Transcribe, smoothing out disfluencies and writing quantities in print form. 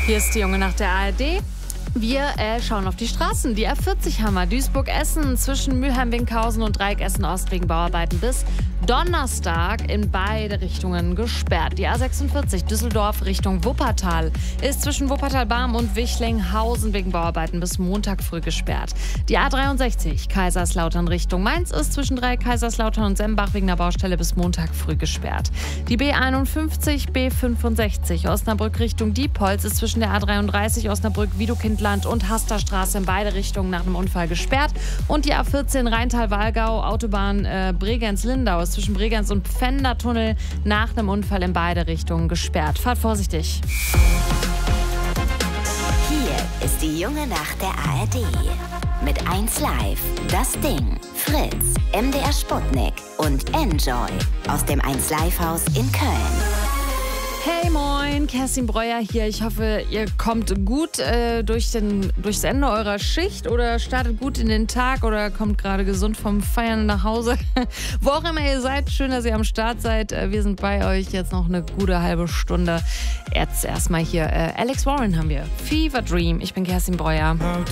Hier ist die Junge nach der ARD. Wir schauen auf die Straßen. Die A40 haben wir. Duisburg-Essen zwischen Mülheim-Winkhausen und Dreieck Essen-Ost wegen Bauarbeiten bis Donnerstag in beide Richtungen gesperrt. Die A46 Düsseldorf Richtung Wuppertal ist zwischen Wuppertal-Barm und Wichlinghausen wegen Bauarbeiten bis Montag früh gesperrt. Die A63 Kaiserslautern Richtung Mainz ist zwischen Dreieck Kaiserslautern und Sembach wegen der Baustelle bis Montag früh gesperrt. Die B51 B65 Osnabrück Richtung Diepholz ist zwischen der A33 Osnabrück-Wiedekindland und Hasterstraße in beide Richtungen nach einem Unfall gesperrt. Und die A14 Rheintal-Wallgau Autobahn Bregenz-Lindau ist zwischen Bregenz und Pfändertunnel nach einem Unfall in beide Richtungen gesperrt. Fahrt vorsichtig. Hier ist die Junge Nacht der ARD. Mit 1 Live, Das Ding, Fritz, MDR Sputnik und Enjoy aus dem 1 Live Haus in Köln. Hey moin, Kerstin Breuer hier. Ich hoffe, ihr kommt gut durchs Ende eurer Schicht oder startet gut in den Tag oder kommt gerade gesund vom Feiern nach Hause. Wo auch immer ihr seid, schön, dass ihr am Start seid. Wir sind bei euch jetzt noch eine gute halbe Stunde. Jetzt erstmal hier Alex Warren haben wir. Fever Dream. Ich bin Kerstin Breuer.